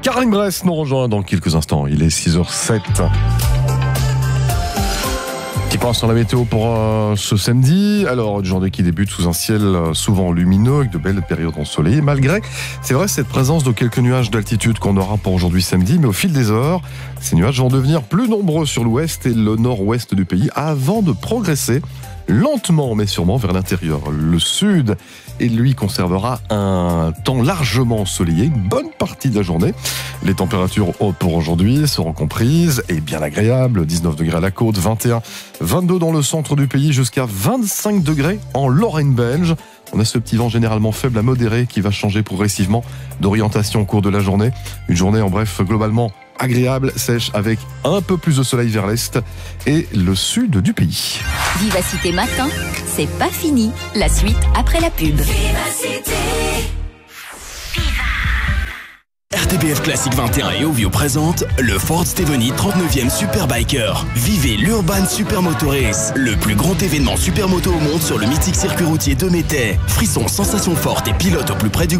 Karine Bress nous rejoint dans quelques instants. Il est 6h07. Qui passe sur la météo pour ce samedi. Alors, une journée qui débute sous un ciel souvent lumineux avec de belles périodes ensoleillées, malgré, c'est vrai, cette présence de quelques nuages d'altitude qu'on aura pour aujourd'hui samedi. Mais au fil des heures, ces nuages vont devenir plus nombreux sur l'ouest et le nord-ouest du pays avant de progresser lentement mais sûrement vers l'intérieur. Le sud, et lui, conservera un temps largement ensoleillé une bonne partie de la journée. Les températures hautes pour aujourd'hui seront comprises et bien agréables. 19 degrés à la côte, 21, 22 dans le centre du pays, jusqu'à 25 degrés en Lorraine belge. On a ce petit vent généralement faible à modéré qui va changer progressivement d'orientation au cours de la journée. Une journée en bref globalement agréable, sèche, avec un peu plus de soleil vers l'est et le sud du pays. Vivacité Matin, c'est pas fini. La suite après la pub. Vivacité. RTBF Classique 21 et Ovio présente le Ford Steveni 39e Superbiker. Vivez l'Urban Supermoto Race, le plus grand événement supermoto au monde sur le mythique circuit routier de Métais. Frissons, sensations fortes et pilote au plus près du